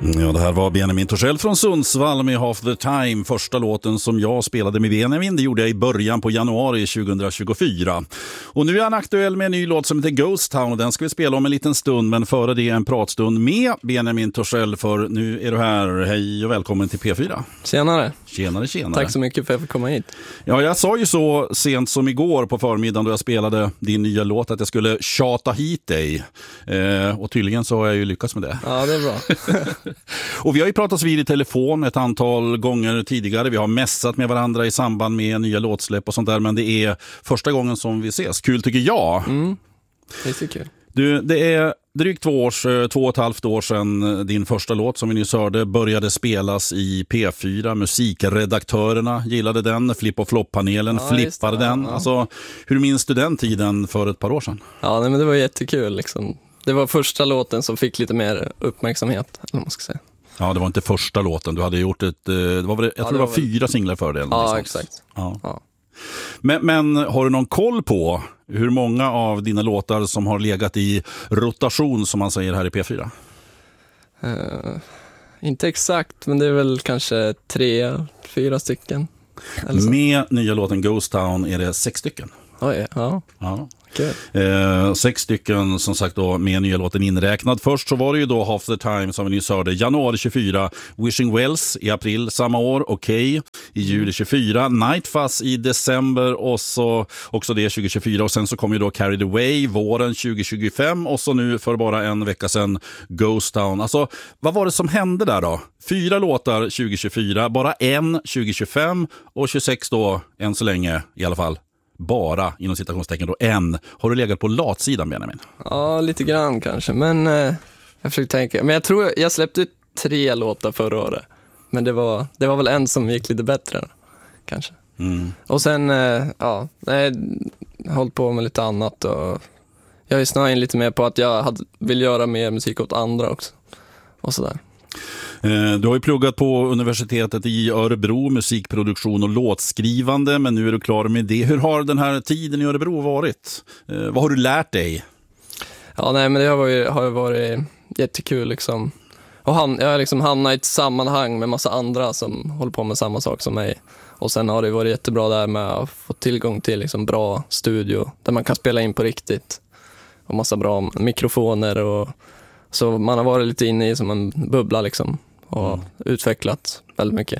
Ja, det här var Benjamin Torssell från Sundsvall med Half the Time. Första låten som jag spelade med Benjamin, det gjorde jag i början på januari 2024. Och nu är han aktuell med en ny låt som heter Ghost Town och den ska vi spela om en liten stund. Men före det en pratstund med Benjamin Torssell, för nu är du här. Hej och välkommen till P4. Tjenare. Tjenare. Tack så mycket för att jag fick komma hit. Ja, jag sa ju så sent som igår på förmiddagen då jag spelade din nya låt att jag skulle tjata hit dig. Och tydligen så har jag ju lyckats med det. Ja, det är bra. Och vi har ju pratats vid i telefon ett antal gånger tidigare. Vi har mässat med varandra i samband med nya låtsläpp och sånt där. Men det är första gången som vi ses. Kul tycker jag. Det är så kul. Du, det är drygt 2,5 år sedan din första låt som vi nyss hörde började spelas i P4. Musikredaktörerna gillade den, Flipp och Flopp-panelen flippade den. Ja. Alltså, hur minns du den tiden för ett par år sedan? Ja, men det var jättekul liksom. Det var första låten som fick lite mer uppmärksamhet, eller vad man ska säga. Ja, det var inte första låten. Du hade gjort jag tror det var 4 singlar för det. Ja, exakt. Ja. Men har du någon koll på hur många av dina låtar som har legat i rotation som man säger här i P4? Inte exakt, men det är väl kanske 3-4 stycken. Med nya låten Ghost Town är det 6 stycken. Oj, ja. Okay. 6 stycken som sagt då med nya låten inräknad. Först så var det ju då Half the Time som vi nyss hörde, januari 24, Wishing Wells i april samma år, Okej i juli 24, Night Fuzz i december och så också det 2024 och sen så kom ju då Carried Away våren 2025 och så nu för bara en vecka sedan Ghost Town. Alltså vad var det som hände där då? 4 låtar 2024, bara en 2025 och 26 då än så länge i alla fall. Bara, inom citationstecken då, en. Har du legat på latsidan, Benjamin? Ja, lite grann kanske. Men jag försöker tänka. Men jag tror jag släppte 3 låtar förra året. Men det var väl en som gick lite bättre, kanske. Och sen, jag har hållit på med lite annat. Och jag är snarare in lite mer på att jag vill göra mer musik åt andra också. Och sådär. Du har ju pluggat på universitetet i Örebro, musikproduktion och låtskrivande, men nu är du klar med det. Hur har den här tiden i Örebro varit? Vad har du lärt dig? Ja, nej, men det har varit jättekul liksom. Och jag har liksom hamnat i ett sammanhang med massa andra som håller på med samma sak som mig. Och sen har det varit jättebra där med att få tillgång till liksom bra studio där man kan spela in på riktigt. Och massa bra mikrofoner och så man har varit lite inne i som en bubbla liksom och utvecklat väldigt mycket.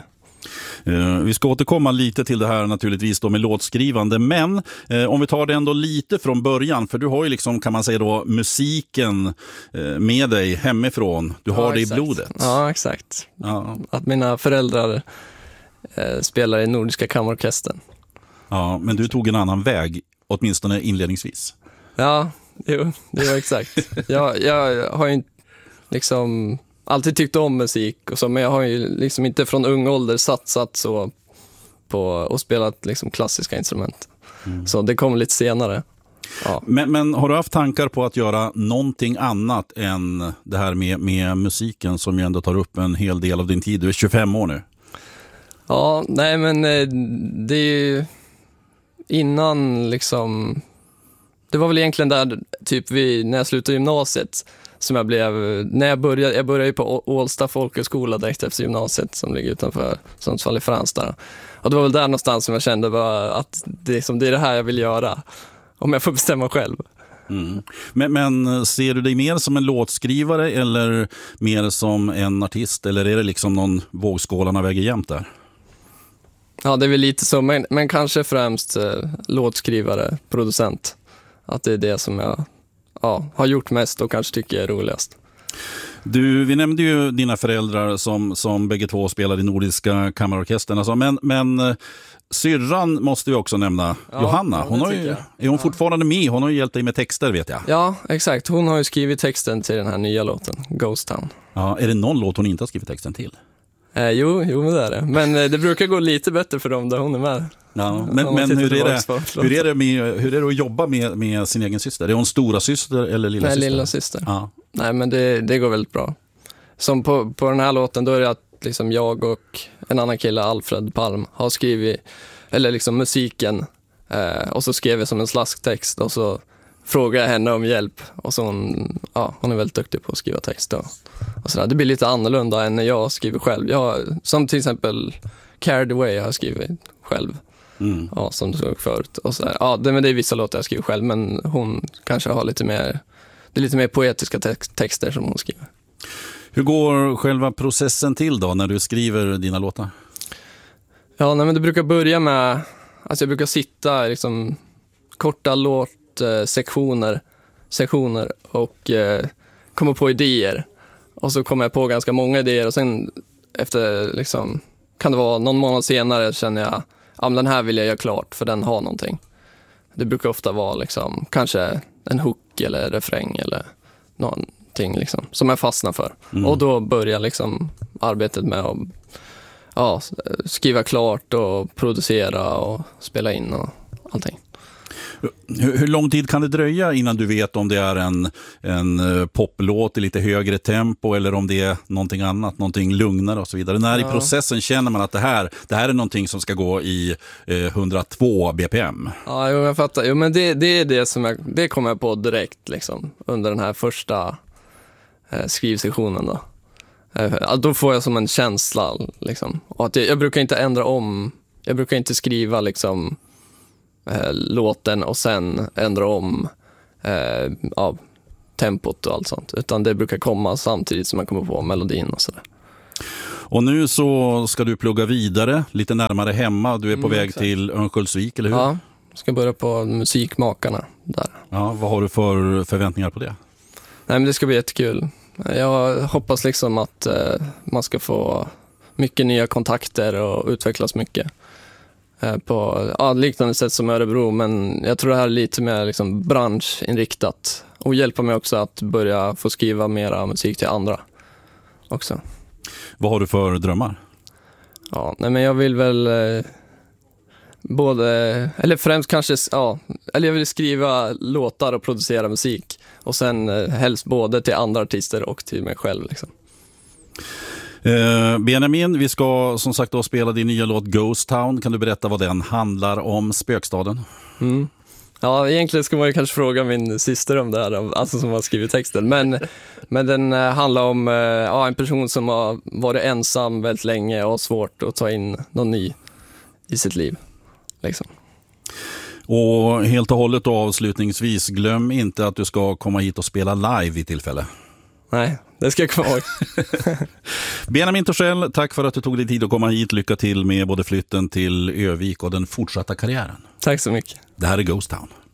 Vi ska återkomma lite till det här naturligtvis då med låtskrivande, men om vi tar det ändå lite från början, för du har ju liksom, kan man säga då, musiken med dig hemifrån. Du har det i blodet. Ja, exakt. Ja. Att mina föräldrar spelar i Nordiska kammarorkestern. Ja, men du tog en annan väg, åtminstone inledningsvis. Ja, jo, det var exakt. Jag har ju liksom alltid tyckt om musik och så, men jag har ju liksom inte från ung ålder satsat så på och spelat liksom klassiska instrument. Så det kom lite senare. Ja. Men har du haft tankar på att göra någonting annat än det här med musiken som ju ändå tar upp en hel del av din tid? Du är 25 år nu. Ja, nej men det är ju innan liksom. Det var väl egentligen där typ när jag slutade gymnasiet som jag började ju på Ålsta folkhögskola direkt efter gymnasiet som ligger utanför Sundsvall i Fränsta. Och det var väl där någonstans som jag kände bara att det är det här jag vill göra om jag får bestämma själv. Men ser du dig mer som en låtskrivare eller mer som en artist, eller är det liksom någon vågskålarna väger jämnt där? Ja, det är väl lite så, men kanske främst låtskrivare, producent. Att det är det som jag har gjort mest och kanske tycker är roligast. Vi nämnde ju dina föräldrar som bägge två spelar i Nordiska kammarorkestern. Alltså, men syrran måste vi också nämna, Johanna. Är hon fortfarande med? Hon har ju hjälpt dig med texter, vet jag. Ja, exakt. Hon har ju skrivit texten till den här nya låten, Ghost Town. Ja, är det någon låt hon inte har skrivit texten till? Jo, men det är det. Men det brukar gå lite bättre för dem där hon är med. Ja, men hur är det att jobba med sin egen syster? Är hon stora syster eller lilla syster? Nej, lilla syster. Ja. Nej, men det går väldigt bra. Som på den här låten, då är det att liksom jag och en annan kille, Alfred Palm, har skrivit eller liksom musiken och så skrev vi som en slasktext och så frågar jag henne om hjälp. Och så hon är väldigt duktig på att skriva text. Och sådär. Det blir lite annorlunda än när jag skriver själv. Som till exempel Carried Away har jag skrivit själv. Ja, som du såg förut. Och sådär. Ja, men det är vissa låtar jag skriver själv. Men hon kanske har lite mer poetiska texter som hon skriver. Hur går själva processen till då när du skriver dina låtar? Ja, men det brukar börja med... Alltså jag brukar sitta liksom korta låtsektioner och komma på idéer. Och så kommer jag på ganska många idéer och sen efter liksom, kan det vara någon månad senare känner jag men den här vill jag göra klart för den har någonting. Det brukar ofta vara liksom, kanske en hook eller refräng eller någonting liksom, som jag fastnar för. Och då börjar liksom arbetet med att skriva klart och producera och spela in och allting. Hur lång tid kan det dröja innan du vet om det är en poplåt i lite högre tempo eller om det är någonting annat, någonting lugnare och så vidare? När i processen känner man att det här är någonting som ska gå i 102 bpm? Ja, jag fattar. Jo, men det är det som det kommer jag på direkt liksom, under den här första skrivsessionen då. Då får jag som en känsla liksom. Och att jag brukar inte ändra om. Jag brukar inte skriva liksom låten och sen ändra om tempot och allt sånt. Utan det brukar komma samtidigt som man kommer på melodin och sådär. Och nu så ska du plugga vidare lite närmare hemma. Du är på väg till Örnsköldsvik, eller hur? Ja, jag ska börja på Musikmakarna där. Ja, vad har du för förväntningar på det? Nej, men det ska bli jättekul. Jag hoppas liksom att man ska få mycket nya kontakter och utvecklas mycket på liknande sätt som Örebro, men jag tror det här är lite mer liksom branschinriktat och hjälpa mig också att börja få skriva mera musik till andra också. Vad har du för drömmar? Ja, nej, men jag vill väl eller främst kanske eller jag vill skriva låtar och producera musik och sen helst både till andra artister och till mig själv liksom. Benjamin, vi ska som sagt då spela din nya låt Ghost Town. Kan du berätta vad den handlar om, spökstaden? Ja, egentligen ska man ju kanske fråga min syster om det här, alltså som har skrivit texten. Men den handlar om en person som har varit ensam väldigt länge och svårt att ta in någon ny i sitt liv. Liksom. Och helt och hållet och avslutningsvis, glöm inte att du ska komma hit och spela live i tillfälle. Nej, det ska jag komma ihåg. Benjamin Torssell, tack för att du tog dig tid att komma hit. Lycka till med både flytten till Övik och den fortsatta karriären. Tack så mycket. Det här är Ghost Town.